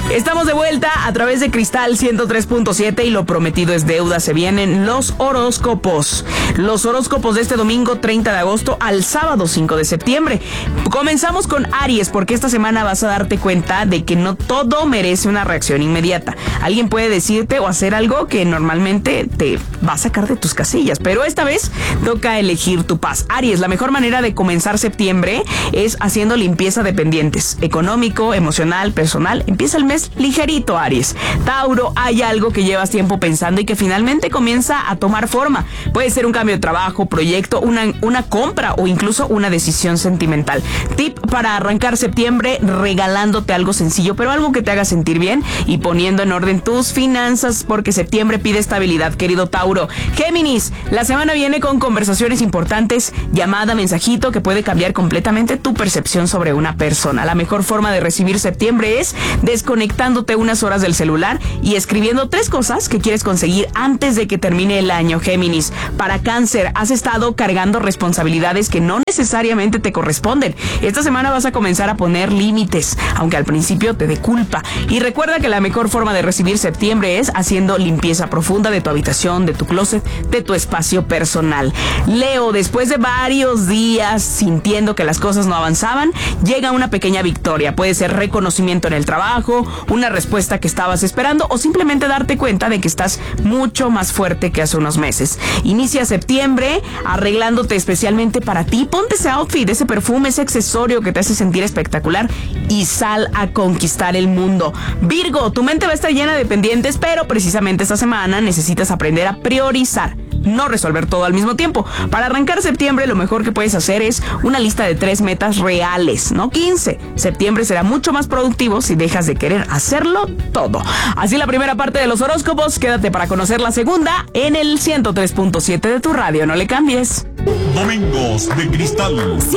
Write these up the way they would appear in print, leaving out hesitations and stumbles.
Estamos de vuelta a través de Cristal 103.7 y lo prometido es deuda. Se vienen los horóscopos. Los horóscopos de este domingo 30 de agosto al sábado 5 de septiembre. Comenzamos con Aries, porque esta semana vas a darte cuenta de que no todo merece una reacción inmediata. Alguien puede decirte o hacer algo que normalmente te va a sacar de tus casillas, pero esta vez toca elegir tu paz. Aries, la mejor manera de comenzar septiembre es haciendo limpieza de pendientes, económico, emocional, personal. Empieza el mes ligerito, Aries. Tauro, hay algo que llevas tiempo pensando y que finalmente comienza a tomar forma. Puede ser un cambio de trabajo, proyecto, una compra o incluso una decisión sentimental. Tip para arrancar septiembre: regalándote algo sencillo, pero algo que te haga sentir bien y poniendo en orden tus finanzas, porque septiembre pide estabilidad, querido Tauro. Géminis, la semana viene con conversaciones importantes, llamada, mensajito que puede cambiar completamente tu percepción sobre una persona. La mejor forma de recibir septiembre es desconectándote unas horas del celular y escribiendo 3 cosas que quieres conseguir antes de que termine el año, Géminis. Para Cáncer, has estado cargando responsabilidades que no necesariamente te corresponden. Esta semana vas a comenzar a poner límites, aunque al principio te dé culpa. Y recuerda que la mejor forma de recibir septiembre es haciendo limpieza profunda de tu habitación, de tu closet, de tu espacio personal. Leo, después de varios días sintiendo que las cosas no avanzaban, llega una pequeña victoria. Puede ser reconocimiento en el trabajo, una respuesta que estabas esperando o simplemente darte cuenta de que estás mucho más fuerte que hace unos meses. Inicia septiembre arreglándote especialmente para ti. Ponte ese outfit, ese perfume, ese accesorio que te hace sentir espectacular y sal a conquistar el mundo. Virgo, tu mente va a estar llena de pendientes, pero precisamente esta semana necesitas aprender a priorizar, no resolver todo al mismo tiempo. Para arrancar septiembre, lo mejor que puedes hacer es una lista de 3 metas reales, no 15. Septiembre será mucho más productivo si dejas de querer hacerlo todo. Así la primera parte de los horóscopos. Quédate para conocer la segunda en el 103.7 de tu radio. No le cambies. Domingos de Cristal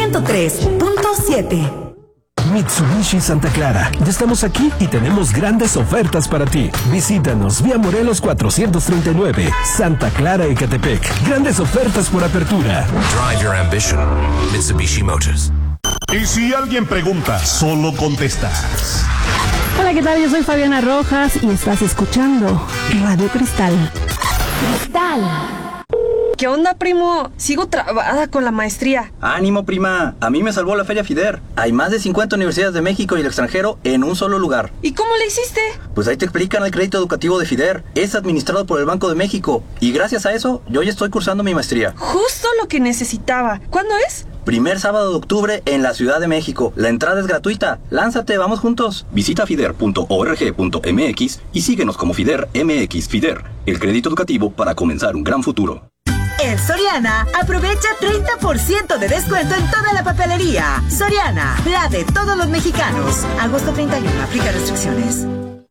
103.7. Mitsubishi Santa Clara. Ya estamos aquí y tenemos grandes ofertas para ti. Visítanos vía Morelos 439, Santa Clara, Ecatepec. Grandes ofertas por apertura. Drive your ambition. Mitsubishi Motors. Y si alguien pregunta, solo contestas. Hola, ¿qué tal? Yo soy Fabiana Rojas y estás escuchando Radio Cristal. Cristal. ¿Qué onda, primo? Sigo trabada con la maestría. Ánimo, prima. A mí me salvó la Feria FIDER. Hay más de 50 universidades de México y el extranjero en un solo lugar. ¿Y cómo le hiciste? Pues ahí te explican el crédito educativo de FIDER. Es administrado por el Banco de México. Y gracias a eso, yo ya estoy cursando mi maestría. Justo lo que necesitaba. ¿Cuándo es? Primer sábado de octubre en la Ciudad de México. La entrada es gratuita. Lánzate, vamos juntos. Visita fider.org.mx y síguenos como FIDER MX. FIDER, el crédito educativo para comenzar un gran futuro. En Soriana, aprovecha 30% de descuento en toda la papelería. Soriana, la de todos los mexicanos. Agosto 31, aplica restricciones.